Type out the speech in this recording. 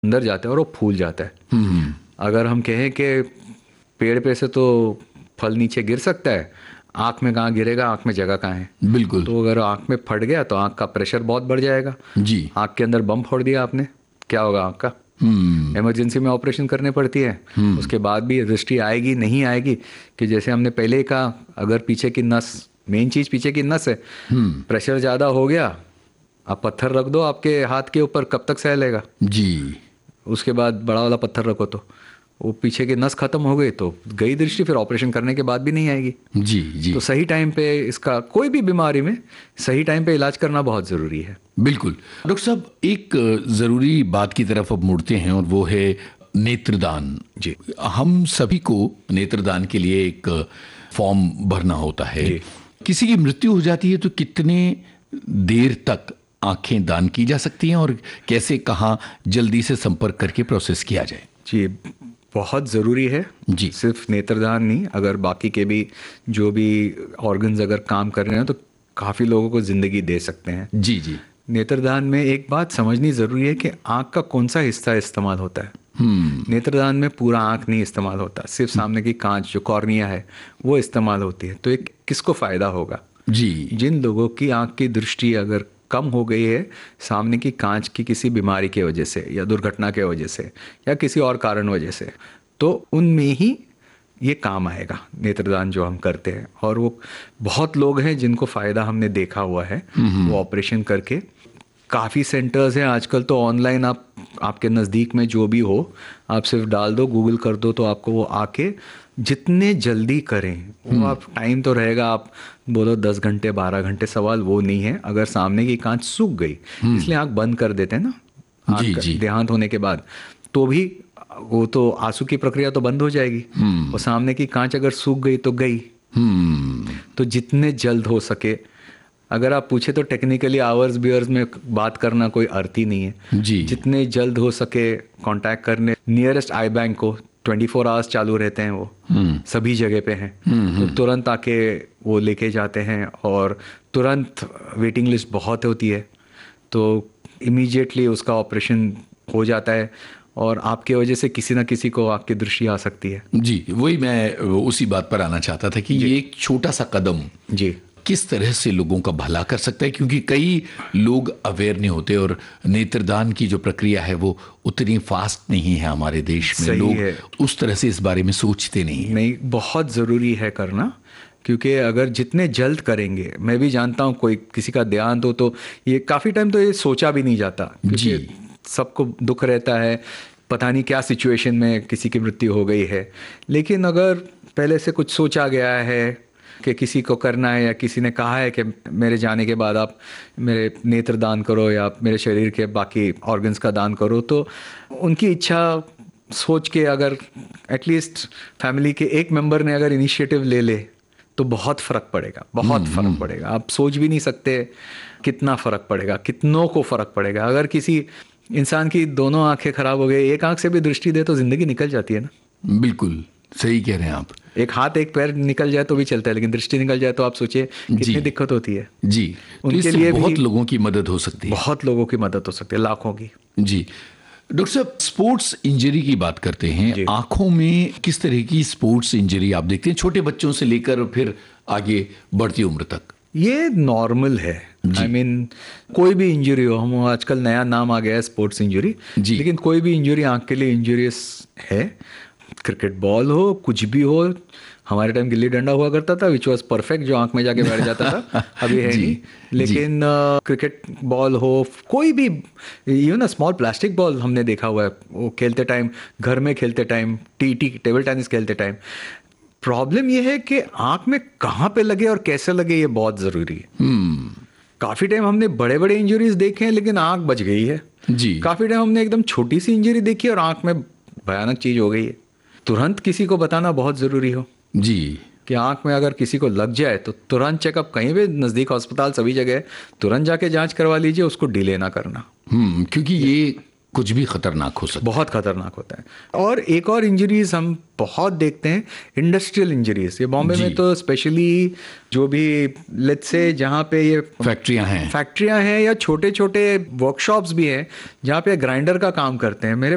अंदर जाता है और वो फूल जाता है। अगर हम कहें कि पेड़ पे से तो फल नीचे गिर सकता है, आँख में कहाँ गिरेगा, आँख में जगह कहाँ है। बिल्कुल। तो अगर आँख में फट गया तो आँख का प्रेशर बहुत बढ़ जाएगा। जी। आँख के अंदर बम फोड़ दिया आपने, क्या होगा आँख का? इमरजेंसी में ऑपरेशन करने पड़ती है। उसके बाद भी दृष्टि आएगी नहीं आएगी, कि जैसे हमने पहले ही कहा, अगर पीछे की नस, मेन चीज़ पीछे की नस है, प्रेशर ज़्यादा हो गया, आप पत्थर रख दो आपके हाथ के ऊपर, कब तक सह लेगा? जी। उसके बाद बड़ा वाला पत्थर रखो तो वो पीछे की नस खत्म हो गई तो गई दृष्टि, फिर ऑपरेशन करने के बाद भी नहीं आएगी। जी। जी। तो सही टाइम पे इसका, कोई भी बीमारी में सही टाइम पे इलाज करना बहुत ज़रूरी है। बिल्कुल। डॉक्टर साहब, एक ज़रूरी बात की तरफ अब मुड़ते हैं और वो है नेत्रदान। जी। हम सभी को नेत्रदान के लिए एक फॉर्म भरना होता है। किसी की मृत्यु हो जाती है तो कितने देर तक आंखें दान की जा सकती हैं और कैसे, कहाँ जल्दी से संपर्क करके प्रोसेस किया जाए? जी, बहुत ज़रूरी है। जी। सिर्फ नेत्रदान नहीं, अगर बाकी के भी जो भी ऑर्गन्स अगर काम कर रहे हैं तो काफ़ी लोगों को ज़िंदगी दे सकते हैं। जी। जी। नेत्रदान में एक बात समझनी ज़रूरी है कि आँख का कौन सा हिस्सा इस्तेमाल होता है। नेत्रदान में पूरा आँख नहीं इस्तेमाल होता, सिर्फ सामने की कांच जो कॉर्निया है वो इस्तेमाल होती है। तो एक किसको फ़ायदा होगा? जी। जिन लोगों की आँख की दृष्टि अगर कम हो गई है सामने की कांच की किसी बीमारी की वजह से या दुर्घटना के वजह से या किसी और कारण वजह से, तो उनमें ही ये काम आएगा नेत्रदान जो हम करते हैं। और वो बहुत लोग हैं जिनको फ़ायदा हमने देखा हुआ है, वो ऑपरेशन करके। काफ़ी सेंटर्स हैं आजकल तो ऑनलाइन, आप आपके नज़दीक में जो भी हो आप सिर्फ डाल दो, गूगल कर दो तो आपको वो आके जितने जल्दी करें वो, आप टाइम तो रहेगा, आप बोलो 10 घंटे 12 घंटे, सवाल वो नहीं है। अगर सामने की कांच सूख गई, इसलिए आंख बंद कर देते हैं ना, जी। आंख जी। देहांत होने के बाद, तो भी वो तो आंसू की प्रक्रिया तो बंद हो जाएगी। और सामने की कांच अगर सूख गई तो गई। तो जितने जल्द हो सके, अगर आप पूछे तो टेक्निकली आवर्स बियर्स में बात करना कोई अर्थ ही नहीं है। जी। जितने जल्द हो सके कांटेक्ट करने नियरेस्ट आई बैंक को, 24 आवर्स चालू रहते हैं वो, सभी जगह पे हैं। तो तुरंत आके वो लेके जाते हैं और तुरंत वेटिंग लिस्ट बहुत होती है, तो इमीडिएटली उसका ऑपरेशन हो जाता है और आपके वजह से किसी ना किसी को आपकी दृष्टि आ सकती है। जी, वही मैं उसी बात पर आना चाहता था कि ये एक छोटा सा कदम जी किस तरह से लोगों का भला कर सकता है, क्योंकि कई लोग अवेयर नहीं होते और नेत्रदान की जो प्रक्रिया है वो उतनी फास्ट नहीं है हमारे देश में। लोग है। उस तरह से इस बारे में सोचते नहीं। बहुत ज़रूरी है करना, क्योंकि अगर जितने जल्द करेंगे, मैं भी जानता हूँ कोई किसी का देहांत हो तो ये काफ़ी टाइम तो ये सोचा भी नहीं जाता, क्योंकि सबको दुख रहता है, पता नहीं क्या सिचुएशन में किसी की मृत्यु हो गई है। लेकिन अगर पहले से कुछ सोचा गया है कि किसी को करना है या किसी ने कहा है कि मेरे जाने के बाद आप मेरे नेत्र दान करो या आप मेरे शरीर के बाकी ऑर्गन्स का दान करो, तो उनकी इच्छा सोच के अगर एटलीस्ट फैमिली के एक मेंबर ने अगर इनिशिएटिव ले ले तो बहुत फ़र्क पड़ेगा, बहुत फ़र्क पड़ेगा। आप सोच भी नहीं सकते कितना फ़र्क पड़ेगा, कितनों को फ़र्क पड़ेगा। अगर किसी इंसान की दोनों आंखें खराब हो गई, एक आंख से भी दृष्टि दे तो ज़िंदगी निकल जाती है ना। बिल्कुल सही कह रहे हैं आप। एक हाथ एक पैर निकल जाए तो भी चलता है, लेकिन दृष्टि निकल जाए तो आप सोचिए कितनी दिक्कत होती है। जी, उनके लिए बहुत लोगों की मदद हो सकती है, बहुत लोगों की मदद हो सकती है, लाखों की। जी। डॉक्टर साहब, स्पोर्ट्स इंजरी की बात करते हैं, आंखों में किस तरह की स्पोर्ट्स इंजरी आप देखते हैं, छोटे बच्चों से लेकर फिर आगे बढ़ती उम्र तक? ये नॉर्मल है। आई मीन कोई भी इंजरी हो, हम आजकल नया नाम आ गया है स्पोर्ट्स इंजरी, लेकिन कोई भी इंजरी आंख के लिए इंजूरियस है। क्रिकेट बॉल हो, कुछ भी हो, हमारे टाइम गिल्ली डंडा हुआ करता था विच वॉज परफेक्ट, जो आंख में जाके बैठ जाता था, अभी है नहीं। लेकिन क्रिकेट बॉल हो, कोई भी, इवन स्मॉल प्लास्टिक बॉल हमने देखा हुआ है, वो खेलते टाइम, घर में खेलते टाइम, टेबल टेनिस खेलते टाइम, प्रॉब्लम ये है कि आंख में कहाँ पे लगे और कैसे लगे, ये बहुत ज़रूरी है। काफ़ी टाइम हमने बड़े बड़े इंजरीज देखे हैं लेकिन आंख बच गई है जी। काफ़ी टाइम हमने एकदम छोटी सी इंजरी देखी और आंख में भयानक चीज़ हो गई है। तुरंत किसी को बताना बहुत ज़रूरी हो जी कि आंख में अगर किसी को लग जाए तो तुरंत चेकअप, कहीं भी नज़दीक अस्पताल सभी जगह, तुरंत जाके जांच करवा लीजिए, उसको डिले ना करना। क्योंकि ये कुछ भी खतरनाक हो सकता है, बहुत खतरनाक होता है। और एक और इंजरीज हम बहुत देखते हैं, इंडस्ट्रियल इंजरीज। ये बॉम्बे में तो स्पेशली जो भी लेट्स से जहाँ पे ये फैक्ट्रियाँ हैं या छोटे छोटे वर्कशॉप्स भी हैं जहाँ पे ग्राइंडर का काम करते हैं। मेरे